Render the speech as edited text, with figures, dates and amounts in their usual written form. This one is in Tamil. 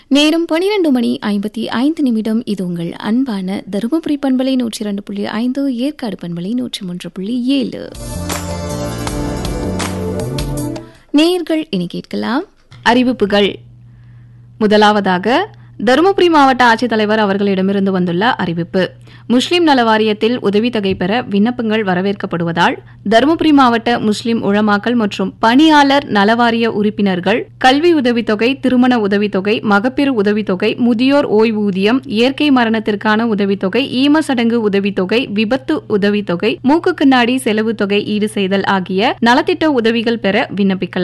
நேரம் 12:55. இது உங்கள் அன்பான தருமபுரி பண்பலை 102.5, ஏற்காடு பண்பலை 103.7. நேயர்கள் இனி கேட்கலாம் அறிவிப்புகள். முதலாவதாக தருமபுரி மாவட்ட ஆட்சித்தலைவர் அவர்களிடமிருந்து வந்துள்ள அறிவிப்பு. முஸ்லிம் நல வாரியத்தில் உதவித்தொகை பெற விண்ணப்பங்கள் வரவேற்கப்படுவதால் தருமபுரி மாவட்ட முஸ்லிம் உலமாக்கல் மற்றும் பணியாளர் நலவாரிய உறுப்பினர்கள் கல்வி உதவித்தொகை, திருமண உதவித்தொகை, மகப்பேறு உதவித்தொகை, முதியோர் ஓய்வூதியம், இயற்கை மரணத்திற்கான உதவித்தொகை, ஈமசடங்கு உதவித்தொகை, விபத்து உதவித்தொகை, மூக்கு கண்ணாடி செலவு தொகை ஈடு செய்தல் ஆகிய நலத்திட்ட உதவிகள் பெற விண்ணப்பிக்கலாம்.